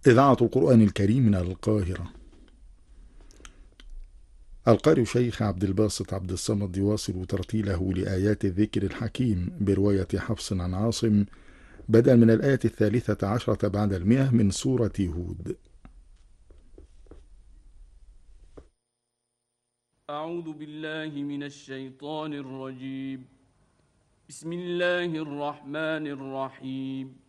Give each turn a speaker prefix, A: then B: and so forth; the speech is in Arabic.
A: إذاعة القرآن الكريم من القاهرة. القارئ شيخ عبد الباسط عبد الصمد يواصل ترتيله لآيات الذكر الحكيم برواية حفص عن عاصم، بدءا من الآية 13 بعد 100 من سورة هود.
B: أعوذ بالله من الشيطان الرجيم. بسم الله الرحمن الرحيم.